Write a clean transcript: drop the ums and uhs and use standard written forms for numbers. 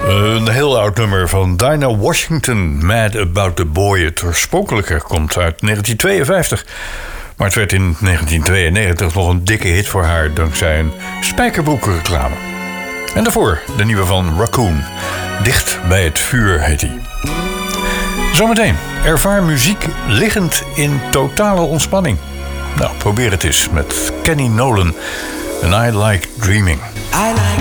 Een heel oud nummer van Dinah Washington, Mad About the Boy. Het oorspronkelijke komt uit 1952. Maar het werd in 1992 nog een dikke hit voor haar dankzij een spijkerbroekreclame. En daarvoor de nieuwe van Raccoon. Dicht bij het vuur heet hij. Zometeen, ervaar muziek liggend in totale ontspanning. Nou, probeer het eens met Kenny Nolan en I Like Dreaming.